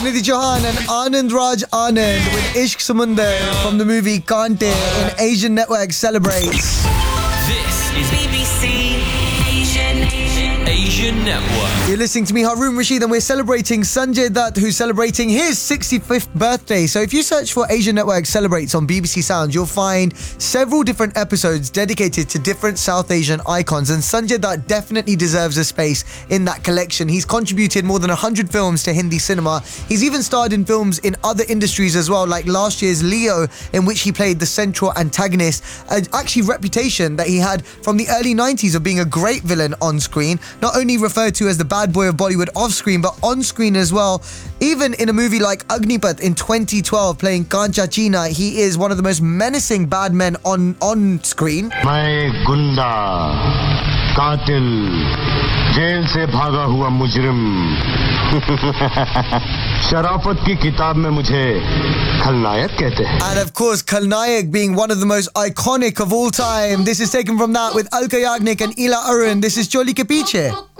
Sunidhi Chauhan and Anand Raj Anand with Ishq Samundar from the movie Kante in Asian Network Celebrates. This is BBC Asian Network. You're listening to me, Haroon Rashid, and we're celebrating Sanjay Dutt, who's celebrating his 65th birthday. So if you search for Asian Network Celebrates on BBC Sounds, you'll find several different episodes dedicated to different South Asian icons, and Sanjay Dutt definitely deserves a space in that collection. He's contributed more than 100 films to Hindi cinema. He's even starred in films in other industries as well, like last year's Leo, in which he played the central antagonist. Actually, reputation that he had from the early 90s of being a great villain on screen, not only referred to as the bad boy of Bollywood off screen, but on screen as well. Even in a movie like Agnipath in 2012, playing Kancha Cheena, he is one of the most menacing bad men on screen. मैं गुंडा, कातिल, jail से भागा हुआ मुजरिम, शराफत की किताब में मुझे खलनायक कहते हैं. And of course, Khalnayak being one of the most iconic of all time. This is taken from that with Alka Yagnik and Ila Arun. This is Choli Ke Piche.